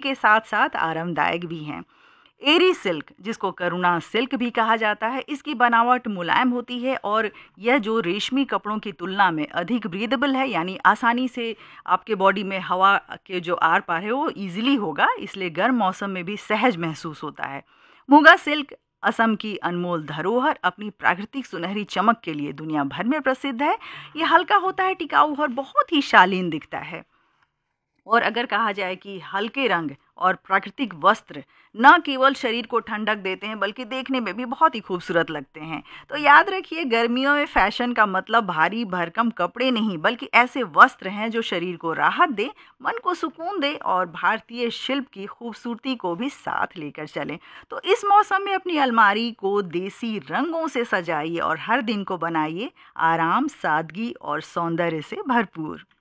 के साथ साथ आरामदायक भी हैं। एरी सिल्क, जिसको करुणा सिल्क भी कहा जाता है, इसकी बनावट मुलायम होती है और यह जो रेशमी कपड़ों की तुलना में अधिक ब्रीदेबल है, यानी आसानी से आपके बॉडी में हवा के जो आर पार है वो इजीली होगा, इसलिए गर्म मौसम में भी सहज महसूस होता है। मुगा सिल्क असम की अनमोल धरोहर अपनी प्राकृतिक सुनहरी चमक के लिए दुनिया भर में प्रसिद्ध है। यह हल्का होता है, टिकाऊ और बहुत ही शालीन दिखता है। और अगर कहा जाए कि हल्के रंग और प्राकृतिक वस्त्र न केवल शरीर को ठंडक देते हैं बल्कि देखने में भी बहुत ही खूबसूरत लगते हैं। तो याद रखिए, गर्मियों में फैशन का मतलब भारी भरकम कपड़े नहीं बल्कि ऐसे वस्त्र हैं जो शरीर को राहत दे, मन को सुकून दे और भारतीय शिल्प की खूबसूरती को भी साथ लेकर चलें। तो इस मौसम में अपनी अलमारी को देसी रंगों से सजाइए और हर दिन को बनाइए आराम, सादगी और सौंदर्य से भरपूर।